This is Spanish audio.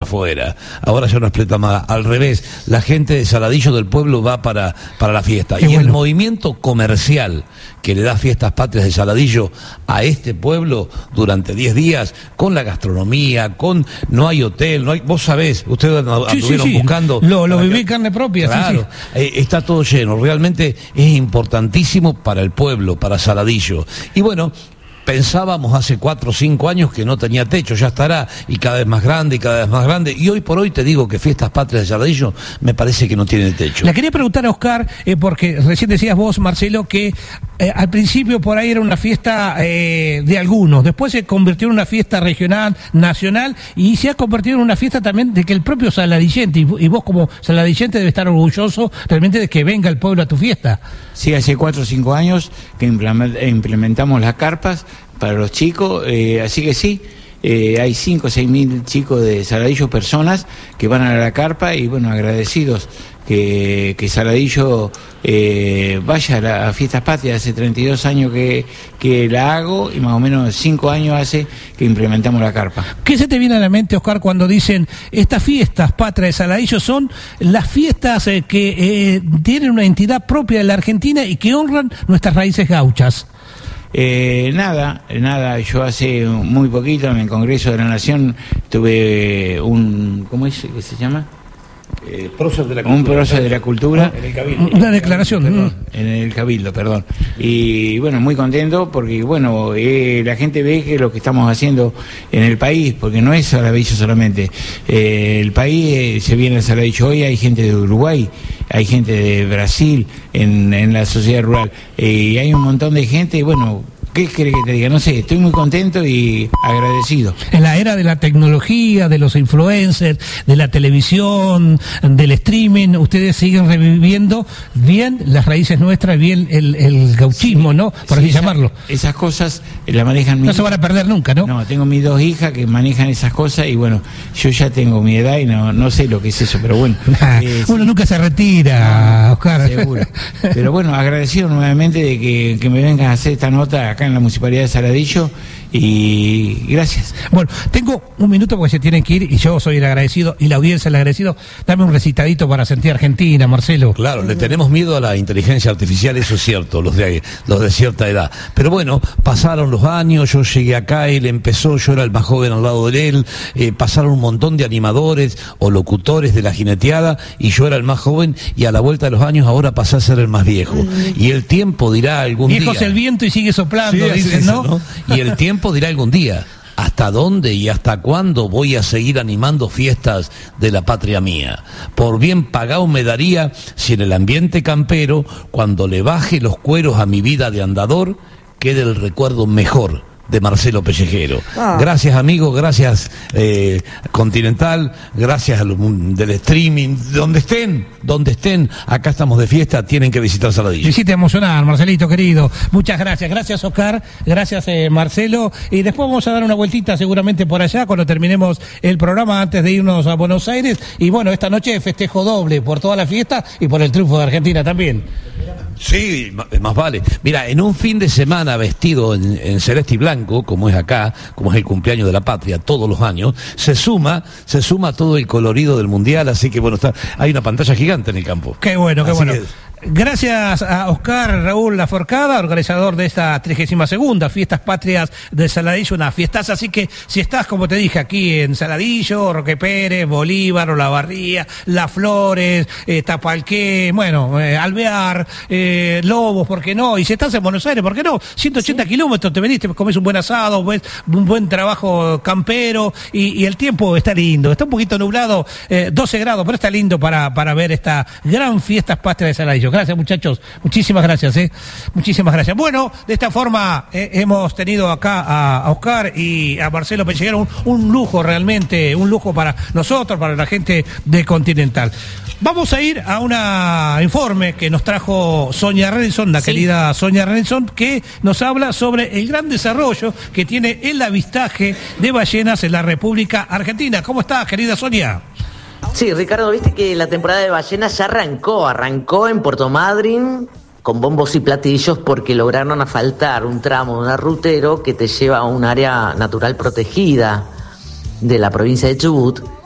afuera. Ahora ya no explota más. Al revés, la gente de Saladillo del pueblo va para la fiesta. Y el movimiento comercial que le da Fiestas Patrias de Saladillo a este pueblo durante 10 días, con la gastronomía, no hay hotel, no hay, vos sabés, ustedes anduvieron buscando. Lo viví carne propia, claro, está todo lleno, realmente es importantísimo para el pueblo, para Saladillo. Y bueno, pensábamos hace 4 o 5 años que no tenía techo, ya estará, y cada vez más grande, y cada vez más grande, y hoy por hoy te digo que Fiestas Patrias de Saladillo me parece que no tiene techo. La quería preguntar a Oscar, porque recién decías vos, Marcelo, que al principio por ahí era una fiesta de algunos, después se convirtió en una fiesta regional, nacional, y se ha convertido en una fiesta también de que el propio saladillente, y vos como saladillente debes estar orgulloso realmente de que venga el pueblo a tu fiesta. Sí, hace 4 o 5 años que implementamos las carpas para los chicos, así que sí, hay 5 o 6 mil chicos de Saladillo, personas que van a la carpa, y bueno, agradecidos que Saladillo vaya a las Fiestas Patrias. Hace 32 años que la hago, y más o menos 5 años hace que implementamos la carpa. ¿Qué se te viene a la mente, Oscar, cuando dicen estas Fiestas Patrias de Saladillo son las fiestas que tienen una entidad propia de la Argentina y que honran nuestras raíces gauchas? Nada, yo hace muy poquito en el Congreso de la Nación tuve ¿cómo es que se llama? Prócer de la cultura. Un prócer de la cultura. En el Cabildo. Una declaración. En el Cabildo, perdón. Y bueno, muy contento porque, bueno, la gente ve que lo que estamos haciendo en el país, porque no es Saladillo solamente. El país se viene a Saladillo. Hoy hay gente de Uruguay, hay gente de Brasil en la sociedad rural. Y hay un montón de gente, bueno, ¿qué querés que te diga? No sé, estoy muy contento y agradecido. En la era de la tecnología, de los influencers, de la televisión, del streaming, ustedes siguen reviviendo bien las raíces nuestras, bien el gauchismo, ¿no? Por así llamarlo. Esas cosas las manejan no se van a perder nunca, ¿no? No, tengo mis 2 hijas que manejan esas cosas, y bueno, yo ya tengo mi edad y no sé lo que es eso, pero bueno. Uno nunca se retira, Oscar. Seguro. Pero bueno, agradecido nuevamente de que me vengan a hacer esta nota acá en la Municipalidad de Saladillo, y gracias. Bueno, tengo un minuto porque se tienen que ir, y yo soy el agradecido y la audiencia el agradecido. Dame un recitadito para sentir Argentina, Marcelo. Claro, le tenemos miedo a la inteligencia artificial, eso es cierto, los de cierta edad. Pero bueno, pasaron los años, yo llegué acá, él empezó, yo era el más joven al lado de él, pasaron un montón de animadores o locutores de la jineteada, y yo era el más joven, y a la vuelta de los años ahora pasé a ser el más viejo. Y el tiempo dirá algún día. Viejo es el viento y sigue soplando, sí, dicen, ¿no? Y el tiempo dirá algún día hasta dónde y hasta cuándo voy a seguir animando fiestas de la patria mía. Por bien pagado me daría si en el ambiente campero, cuando le baje los cueros a mi vida de andador, quede el recuerdo mejor de Marcelo Pellejero. Gracias, amigos, gracias Continental, gracias del streaming, donde estén, acá estamos de fiesta, tienen que visitar Saladillo. Me hiciste emocionar, Marcelito querido, muchas gracias Oscar, gracias Marcelo, y después vamos a dar una vueltita seguramente por allá cuando terminemos el programa antes de irnos a Buenos Aires, y bueno, esta noche festejo doble por toda la fiesta y por el triunfo de Argentina también. Sí, más vale. Mira, en un fin de semana vestido en celeste y blanco, como es acá, como es el cumpleaños de la patria todos los años, se suma todo el colorido del mundial, así que bueno, hay una pantalla gigante en el campo. Qué bueno. Gracias a Oscar Raúl Laforcada, organizador de esta 32ª Fiestas Patrias de Saladillo, una fiestaza. Así que si estás, como te dije, aquí en Saladillo, Roque Pérez, Bolívar, Olavarría, Las Flores, Tapalqué, Alvear, Lobos, ¿por qué no? Y si estás en Buenos Aires, ¿por qué no? 180 kilómetros, te venís, te comes un buen asado, ves un buen trabajo campero, y el tiempo está lindo, está un poquito nublado, 12 grados, pero está lindo para ver esta gran Fiestas Patrias de Saladillo. Gracias, muchachos, muchísimas gracias, muchísimas gracias. Bueno, de esta forma hemos tenido acá a Oscar y a Marcelo Pellejero, un lujo realmente, un lujo para nosotros, para la gente de Continental. Vamos a ir a un informe que nos trajo Sonia Renson, la querida Sonia Renson, que nos habla sobre el gran desarrollo que tiene el avistaje de ballenas en la República Argentina. ¿Cómo estás, querida Sonia? Sí, Ricardo, viste que la temporada de ballenas ya arrancó en Puerto Madryn con bombos y platillos porque lograron asfaltar un tramo de una rutero que te lleva a un área natural protegida de la provincia de Chubut,